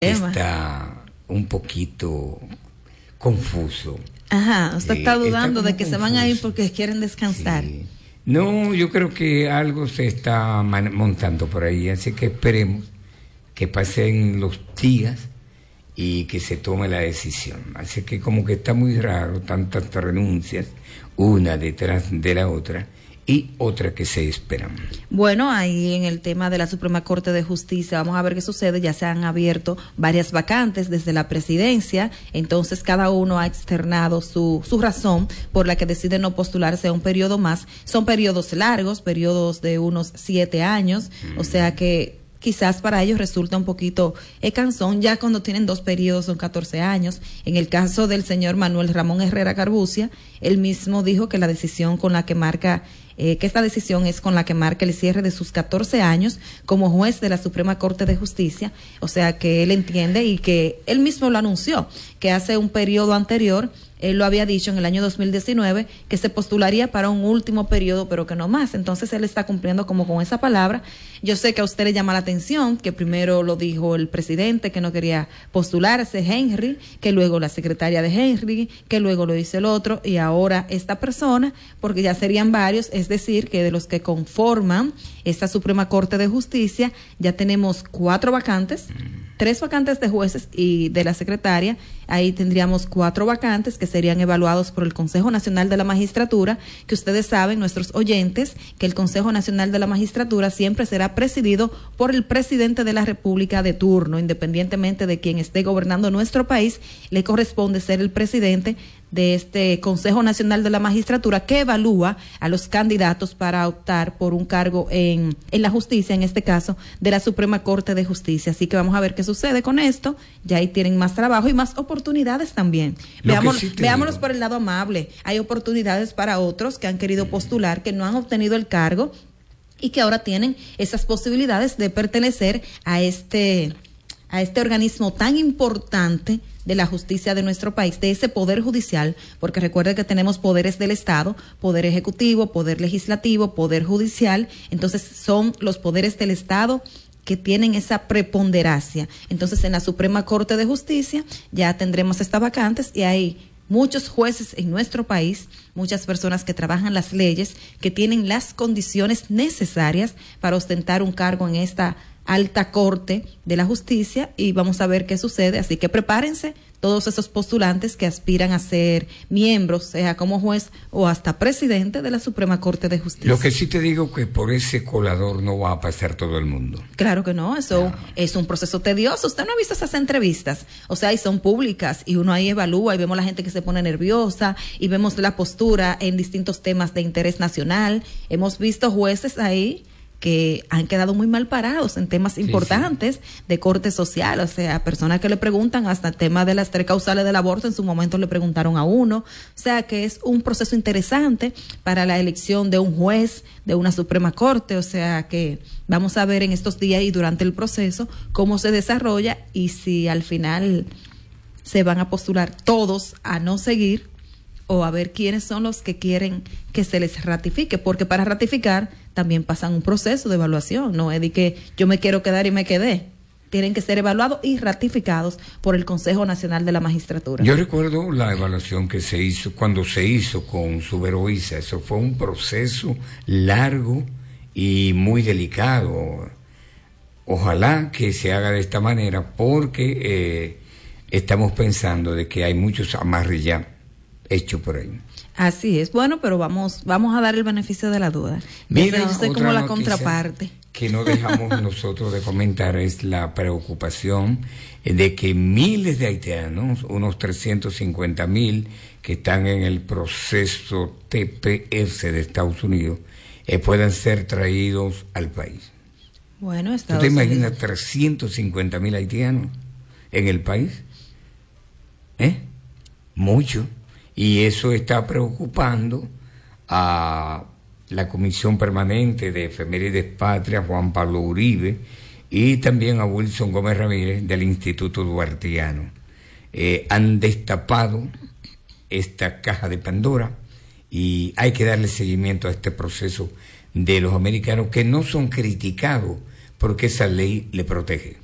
está un poquito confuso. Ajá, usted está dudando de que confuso. Se van a ir porque quieren descansar. Sí. No, yo creo que algo se está montando por ahí, así que esperemos que pasen los días y que se tome la decisión. Así que como que está muy raro, tantas renuncias, una detrás de la otra, y otra que se esperan. Bueno, ahí en el tema de la Suprema Corte de Justicia, vamos a ver qué sucede. Ya se han abierto varias vacantes desde la presidencia, entonces cada uno ha externado su razón por la que decide no postularse a un periodo más. Son periodos largos, periodos de unos 7 años, o sea que quizás para ellos resulta un poquito cansón, ya cuando tienen 2 periodos son 14 años. En el caso del señor Manuel Ramón Herrera Carbucia, él mismo dijo que la decisión con la que marca que esta decisión es con la que marca el cierre de sus 14 años como juez de la Suprema Corte de Justicia, o sea que él entiende y que él mismo lo anunció, que hace un periodo anterior, él lo había dicho en el año 2019, que se postularía para un último periodo, pero que no más. Entonces él está cumpliendo como con esa palabra. Yo sé que a usted le llama la atención, que primero lo dijo el presidente, que no quería postularse, Henry, que luego la secretaria de Henry, que luego lo dice el otro, y ahora esta persona, porque ya serían varios, es decir, que de los que conforman esta Suprema Corte de Justicia, ya tenemos 4 vacantes, 3 vacantes de jueces y de la secretaria. Ahí tendríamos 4 vacantes que serían evaluados por el Consejo Nacional de la Magistratura, que ustedes saben, nuestros oyentes, que el Consejo Nacional de la Magistratura siempre será presidido por el presidente de la República de turno, independientemente de quien esté gobernando nuestro país, le corresponde ser el presidente de este Consejo Nacional de la Magistratura, que evalúa a los candidatos para optar por un cargo en la justicia, en este caso de la Suprema Corte de Justicia. Así que vamos a ver qué sucede con esto. Ya ahí tienen más trabajo y más oportunidades también. Veámoslos por el lado amable. Hay oportunidades para otros que han querido postular, que no han obtenido el cargo y que ahora tienen esas posibilidades de pertenecer a este organismo tan importante de la justicia de nuestro país, de ese poder judicial, porque recuerde que tenemos poderes del Estado, poder ejecutivo, poder legislativo, poder judicial. Entonces son los poderes del Estado que tienen esa preponderancia. Entonces en la Suprema Corte de Justicia ya tendremos estas vacantes y hay muchos jueces en nuestro país, muchas personas que trabajan las leyes, que tienen las condiciones necesarias para ostentar un cargo en esta alta corte de la justicia, y vamos a ver qué sucede. Así que prepárense todos esos postulantes que aspiran a ser miembros, sea como juez o hasta presidente de la Suprema Corte de Justicia. Lo que sí te digo que por ese colador no va a pasar todo el mundo. Claro que no, eso es un proceso tedioso. Usted no ha visto esas entrevistas, o sea, y son públicas y uno ahí evalúa y vemos la gente que se pone nerviosa y vemos la postura en distintos temas de interés nacional. Hemos visto jueces ahí que han quedado muy mal parados en temas importantes de corte social, o sea, personas que le preguntan hasta el tema de las 3 causales del aborto, en su momento le preguntaron a uno, o sea, que es un proceso interesante para la elección de un juez de una Suprema Corte, o sea, que vamos a ver en estos días y durante el proceso cómo se desarrolla y si al final se van a postular todos a no seguir o a ver quiénes son los que quieren que se les ratifique, porque para ratificar también pasan un proceso de evaluación, no es de que yo me quiero quedar y me quedé. Tienen que ser evaluados y ratificados por el Consejo Nacional de la Magistratura. Yo recuerdo la evaluación que se hizo, cuando se hizo con Suberoiza, eso fue un proceso largo y muy delicado. Ojalá que se haga de esta manera, porque estamos pensando de que hay muchos amarres ya hechos por ahí. Así es, bueno, pero vamos a dar el beneficio de la duda. Mira, yo soy como la contraparte. Que no dejamos nosotros de comentar es la preocupación de que miles de haitianos, unos 350,000 que están en el proceso TPS de Estados Unidos, puedan ser traídos al país. Bueno, ¿Tú te imaginas 350,000 haitianos en el país? Mucho. Y eso está preocupando a la Comisión Permanente de Efemérides Patria, Juan Pablo Uribe, y también a Wilson Gómez Ramírez del Instituto Duartiano. Han destapado esta caja de Pandora y hay que darle seguimiento a este proceso de los americanos, que no son criticados porque esa ley le protege.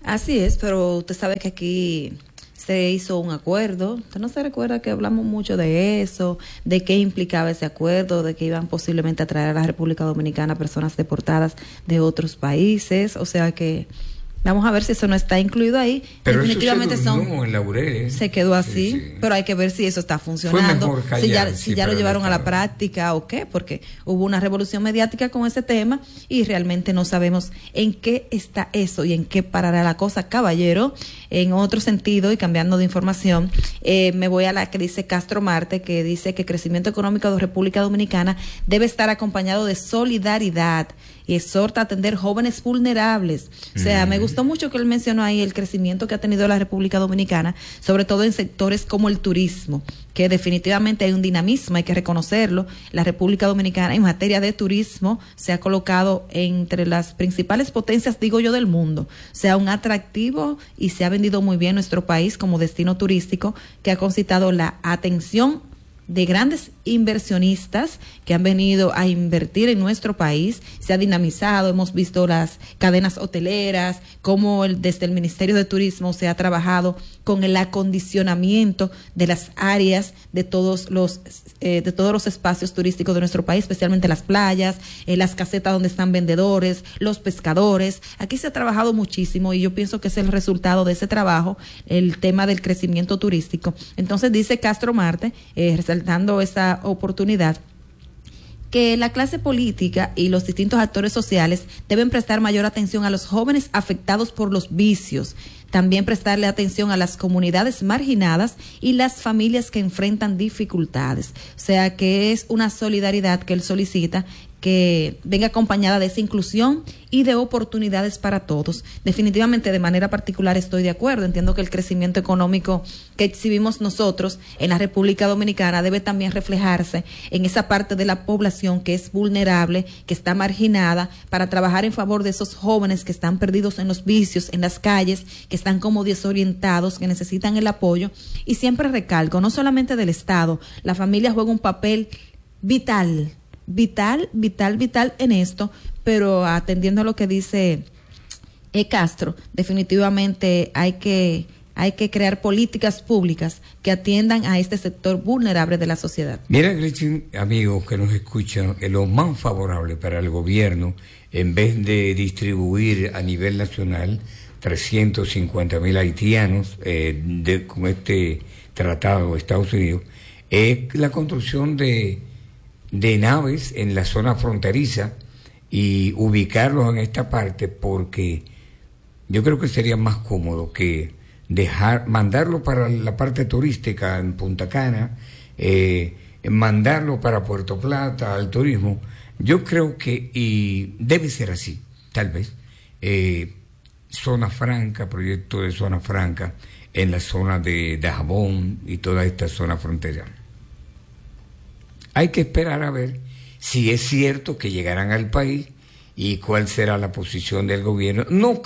Así es, pero usted sabe que aquí se hizo un acuerdo. ¿Usted no se recuerda que hablamos mucho de eso, de qué implicaba ese acuerdo, de que iban posiblemente a traer a la República Dominicana personas deportadas de otros países? O sea que vamos a ver si eso no está incluido ahí. Pero definitivamente eso se durmió en Laureles. se quedó así, sí. Pero hay que ver si eso está funcionando, Fue mejor callar, si ya lo llevaron a la práctica o qué, porque hubo una revolución mediática con ese tema y realmente no sabemos en qué está eso y en qué parará la cosa, caballero. En otro sentido, y cambiando de información, me voy a la que dice Castro Marte, que dice que el crecimiento económico de República Dominicana debe estar acompañado de solidaridad y exhorta a atender jóvenes vulnerables. O sea, me gustó mucho que él mencionó ahí el crecimiento que ha tenido la República Dominicana, sobre todo en sectores como el turismo, que definitivamente hay un dinamismo, hay que reconocerlo. La República Dominicana en materia de turismo se ha colocado entre las principales potencias, digo yo, del mundo. O sea, un atractivo y se ha vendido muy bien nuestro país como destino turístico que ha concitado la atención de grandes inversionistas que han venido a invertir en nuestro país. Se ha dinamizado, hemos visto las cadenas hoteleras, cómo desde el Ministerio de Turismo se ha trabajado con el acondicionamiento de las áreas de todos los espacios turísticos de nuestro país, especialmente las playas, las casetas donde están vendedores, los pescadores. Aquí se ha trabajado muchísimo y yo pienso que es el resultado de ese trabajo, el tema del crecimiento turístico. Entonces dice Castro Marte, resaltando esa oportunidad, que la clase política y los distintos actores sociales deben prestar mayor atención a los jóvenes afectados por los vicios, también prestarle atención a las comunidades marginadas y las familias que enfrentan dificultades. O sea que es una solidaridad que él solicita, que venga acompañada de esa inclusión y de oportunidades para todos. Definitivamente, de manera particular, estoy de acuerdo. Entiendo que el crecimiento económico que exhibimos nosotros en la República Dominicana debe también reflejarse en esa parte de la población que es vulnerable, que está marginada, para trabajar en favor de esos jóvenes que están perdidos en los vicios, en las calles, que están como desorientados, que necesitan el apoyo. Y siempre recalco, no solamente del Estado, la familia juega un papel vital en esto, pero atendiendo a lo que dice Castro, definitivamente hay que crear políticas públicas que atiendan a este sector vulnerable de la sociedad. Mira, Gretchen, amigos que nos escuchan, lo más favorable para el gobierno, en vez de distribuir a nivel nacional 350.000 haitianos con este tratado de Estados Unidos, es la construcción de naves en la zona fronteriza y ubicarlos en esta parte, porque yo creo que sería más cómodo que mandarlo para la parte turística en Punta Cana, mandarlo para Puerto Plata al turismo. Yo creo que, y debe ser así, tal vez, zona franca, proyecto de zona franca en la zona de Dajabón y toda esta zona fronteriza. Hay que esperar a ver si es cierto que llegarán al país y cuál será la posición del gobierno. No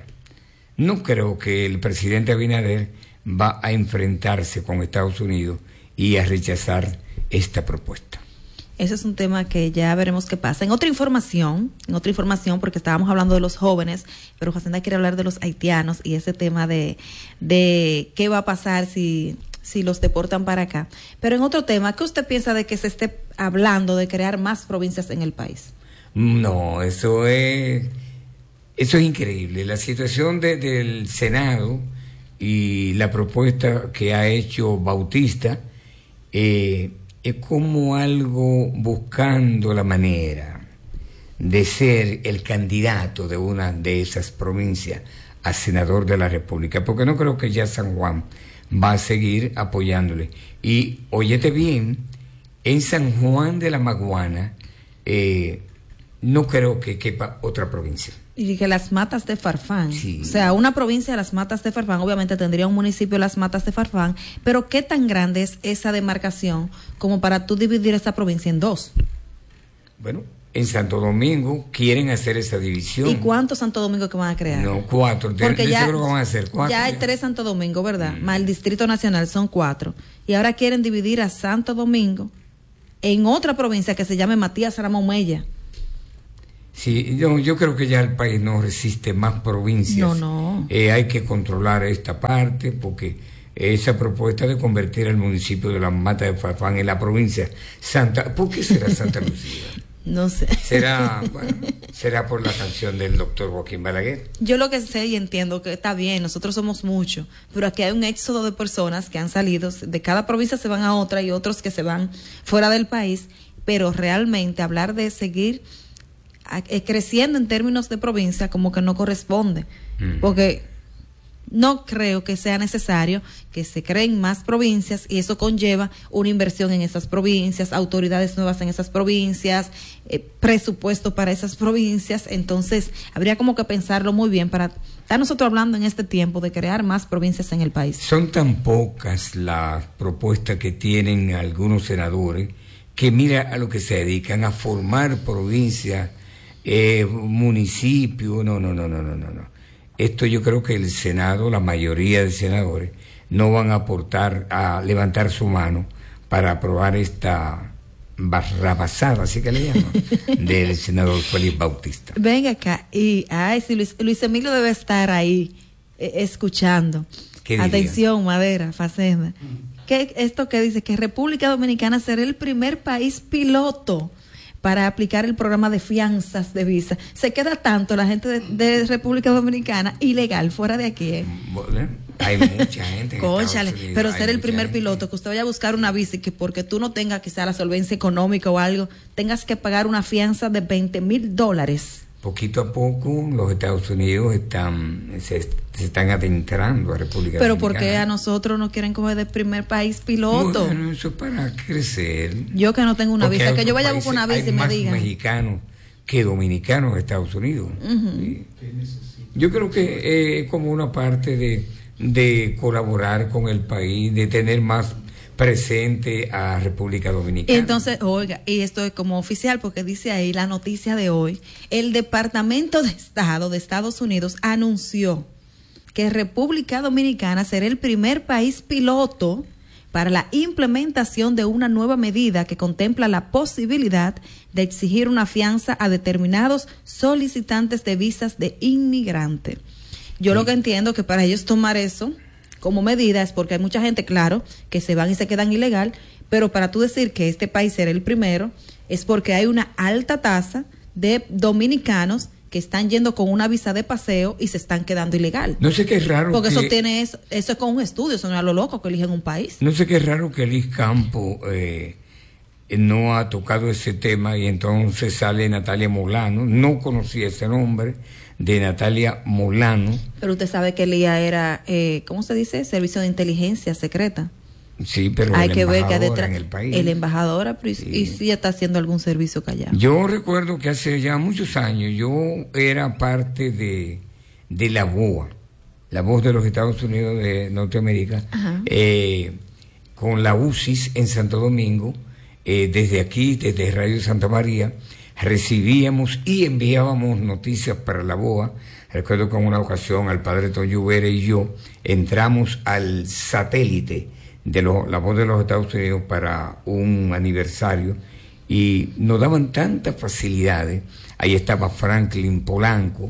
creo que el presidente Abinader va a enfrentarse con Estados Unidos y a rechazar esta propuesta. Ese es un tema que ya veremos qué pasa. En otra información, porque estábamos hablando de los jóvenes, pero Jacinda quiere hablar de los haitianos y ese tema de qué va a pasar si los deportan para acá. Pero en otro tema, ¿qué usted piensa de que se esté hablando de crear más provincias en el país? No, eso es increíble. La situación del Senado y la propuesta que ha hecho Bautista es como algo buscando la manera de ser el candidato de una de esas provincias a senador de la República, porque no creo que ya San Juan va a seguir apoyándole. Y óyete bien, en San Juan de la Maguana no creo que quepa otra provincia. Y que las Matas de Farfán, sí. O sea, una provincia de las Matas de Farfán, obviamente tendría un municipio las Matas de Farfán, pero ¿qué tan grande es esa demarcación como para tú dividir esa provincia en dos? Bueno, en Santo Domingo quieren hacer esa división. ¿Y cuántos Santo Domingo que van a crear? No, 4. Porque ya, seguro que van a hacer 4. Ya hay 3 Santo Domingo, ¿verdad? Más el Distrito Nacional son 4. Y ahora quieren dividir a Santo Domingo en otra provincia que se llame Matías Ramón Mella. Sí, yo creo que ya el país no resiste más provincias. No. Hay que controlar esta parte porque esa propuesta de convertir al municipio de la Mata de Farfán en la provincia Santa... ¿Por qué será Santa Lucía? No sé. Será por la canción del doctor Joaquín Balaguer. Yo lo que sé y entiendo que está bien, nosotros somos muchos, pero aquí hay un éxodo de personas que han salido, de cada provincia se van a otra y otros que se van fuera del país, pero realmente hablar de seguir creciendo en términos de provincia como que no corresponde, porque no creo que sea necesario que se creen más provincias y eso conlleva una inversión en esas provincias, autoridades nuevas en esas provincias, presupuesto para esas provincias. Entonces habría como que pensarlo muy bien para estar nosotros hablando en este tiempo de crear más provincias en el país. Son tan pocas las propuestas que tienen algunos senadores que mira a lo que se dedican, a formar provincias, municipios. No. Esto yo creo que el Senado, la mayoría de senadores, no van a aportar, a levantar su mano para aprobar esta barrabasada, así que le llaman, del senador Félix Bautista. Venga acá, y sí, Luis Emilio debe estar ahí escuchando. Atención, Madera, Facenda. Esto que dice que República Dominicana será el primer país piloto para aplicar el programa de fianzas de visa. Se queda tanto la gente de República Dominicana ilegal fuera de aquí. Bueno, hay mucha gente. Cónchale, pero ser el primer piloto, que usted vaya a buscar una visa y que porque tú no tengas quizá la solvencia económica o algo, tengas que pagar una fianza de $20,000. Poquito a poco los Estados Unidos se están adentrando a República Dominicana. Pero ¿por qué a nosotros nos quieren coger de primer país piloto? Bueno, eso es para crecer. Yo que no tengo una visa, que yo vaya a buscar una visa y me digan. Hay más mexicanos que dominicanos en Estados Unidos. ¿Sí? Yo creo que es como una parte de colaborar con el país, de tener más presente a República Dominicana. Entonces, oiga, y esto es como oficial porque dice ahí la noticia de hoy, el Departamento de Estado de Estados Unidos anunció que República Dominicana será el primer país piloto para la implementación de una nueva medida que contempla la posibilidad de exigir una fianza a determinados solicitantes de visas de inmigrante. Yo lo que entiendo que para ellos tomar eso como medida es porque hay mucha gente, claro, que se van y se quedan ilegal, pero para tú decir que este país será el primero es porque hay una alta tasa de dominicanos que están yendo con una visa de paseo y se están quedando ilegal. No sé qué es raro. Porque eso es con un estudio, eso no es a lo loco que eligen un país. No sé qué es raro que Liz Campo no ha tocado ese tema y entonces sale Natalia Molano. No conocía ese nombre de Natalia Molano. Pero usted sabe que Lía era, ¿cómo se dice? Servicio de inteligencia secreta. Sí, pero hay que ver que detrás en el país. El embajador, sí. Y sí está haciendo algún servicio callado. Yo recuerdo que hace ya muchos años yo era parte de la VOA, la voz de los Estados Unidos de Norteamérica, con la UCIS en Santo Domingo, desde aquí, desde Radio Santa María, recibíamos y enviábamos noticias para la VOA. Recuerdo que en una ocasión al padre Toño Vera y yo entramos al satélite de la voz de los Estados Unidos para un aniversario y nos daban tantas facilidades. Ahí estaba Franklin Polanco,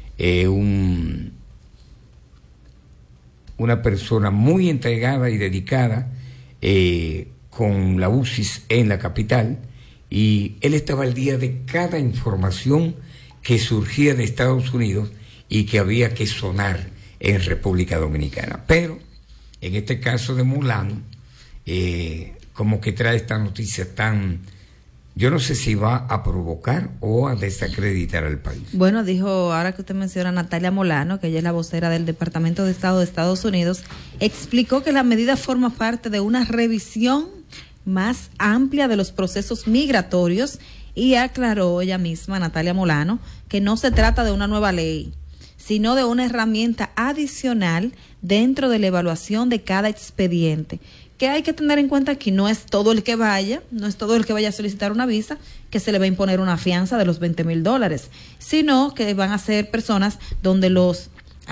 una persona muy entregada y dedicada con la UCIS en la capital, y él estaba al día de cada información que surgía de Estados Unidos y que había que sonar en República Dominicana. Pero en este caso de Molano, como que trae esta noticia tan, yo no sé si va a provocar o a desacreditar al país. Bueno, dijo, ahora que usted menciona a Natalia Molano, que ella es la vocera del Departamento de Estado de Estados Unidos, explicó que la medida forma parte de una revisión más amplia de los procesos migratorios y aclaró ella misma, Natalia Molano, que no se trata de una nueva ley, sino de una herramienta adicional dentro de la evaluación de cada expediente. Que hay que tener en cuenta que no es todo el que vaya a solicitar una visa que se le va a imponer una fianza de los $20,000, sino que van a ser personas donde los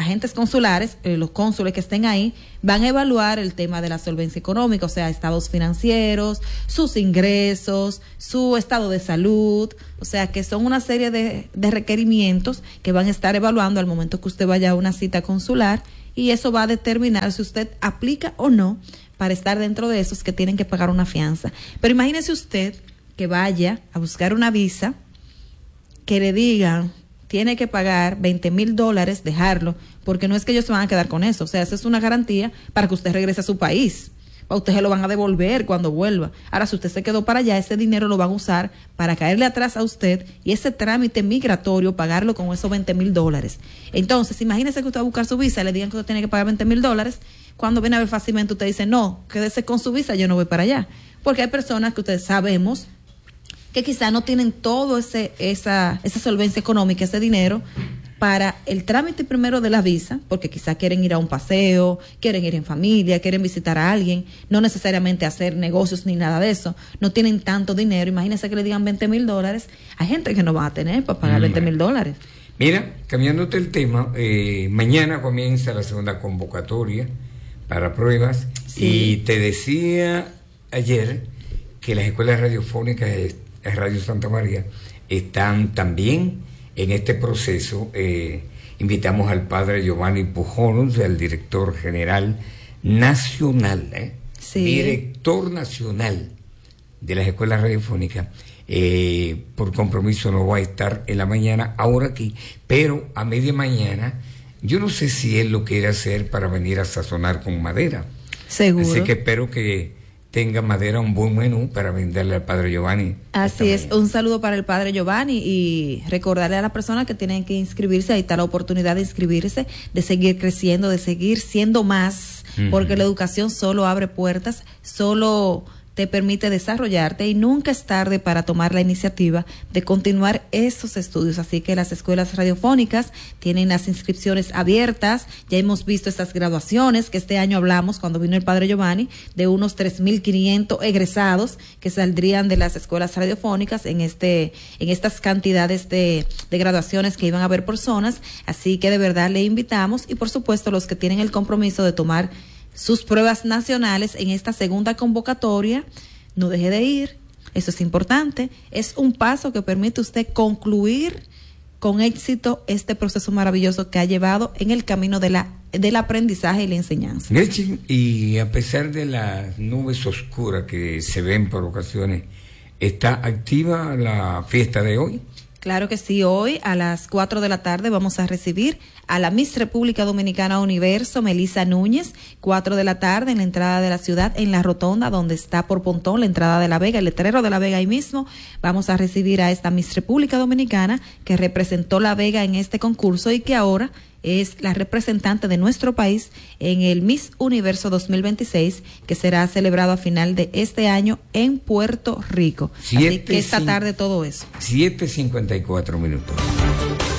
agentes consulares, los cónsules que estén ahí, van a evaluar el tema de la solvencia económica, o sea, estados financieros, sus ingresos, su estado de salud, o sea, que son una serie de requerimientos que van a estar evaluando al momento que usted vaya a una cita consular, y eso va a determinar si usted aplica o no para estar dentro de esos que tienen que pagar una fianza. Pero imagínese usted que vaya a buscar una visa, que le digan, tiene que pagar $20,000, dejarlo, porque no es que ellos se van a quedar con eso, o sea, esa es una garantía para que usted regrese a su país. A usted se lo van a devolver cuando vuelva. Ahora, si usted se quedó para allá, ese dinero lo van a usar para caerle atrás a usted y ese trámite migratorio, pagarlo con esos $20,000. Entonces, imagínese que usted va a buscar su visa y le digan que usted tiene que pagar $20,000. Cuando viene a ver fácilmente, usted dice, no, quédese con su visa, yo no voy para allá. Porque hay personas que ustedes sabemos que quizá no tienen todo esa solvencia económica, ese dinero, para el trámite primero de la visa, porque quizá quieren ir a un paseo, quieren ir en familia, quieren visitar a alguien, no necesariamente hacer negocios ni nada de eso, no tienen tanto dinero. Imagínense que le digan $20,000, hay gente que no va a tener para pagar $20,000. Mira, cambiándote el tema, mañana comienza la segunda convocatoria para pruebas, sí. Y te decía ayer que las escuelas radiofónicas de Radio Santa María están también en este proceso. Invitamos al padre Giovanni Pujols, el director general nacional, sí. Director nacional de las escuelas radiofónicas. Por compromiso no va a estar en la mañana, ahora aquí, pero a media mañana, yo no sé si él lo quiere hacer para venir a sazonar con madera. Seguro. Así que espero que tenga madera, un buen menú para venderle al padre Giovanni. Así es, un saludo para el padre Giovanni y recordarle a las personas que tienen que inscribirse, ahí está la oportunidad de inscribirse, de seguir creciendo, de seguir siendo más, porque la educación solo abre puertas, solo te permite desarrollarte y nunca es tarde para tomar la iniciativa de continuar esos estudios. Así que las escuelas radiofónicas tienen las inscripciones abiertas. Ya hemos visto estas graduaciones que este año hablamos cuando vino el padre Giovanni de unos 3,500 egresados que saldrían de las escuelas radiofónicas en estas cantidades de graduaciones que iban a haber personas. Así que de verdad le invitamos, y por supuesto los que tienen el compromiso de tomar sus pruebas nacionales en esta segunda convocatoria, no deje de ir, eso es importante, es un paso que permite usted concluir con éxito este proceso maravilloso que ha llevado en el camino del aprendizaje y la enseñanza. Y a pesar de las nubes oscuras que se ven por ocasiones, ¿está activa la fiesta de hoy? Claro que sí, hoy a las 4 de la tarde vamos a recibir a la Miss República Dominicana Universo, Melissa Núñez, 4 de la tarde en la entrada de la ciudad, en la rotonda donde está por Pontón, la entrada de La Vega, el letrero de La Vega ahí mismo. Vamos a recibir a esta Miss República Dominicana que representó La Vega en este concurso y que ahora es la representante de nuestro país en el Miss Universo 2026, que será celebrado a final de este año en Puerto Rico. Así que esta tarde todo eso. 7:54.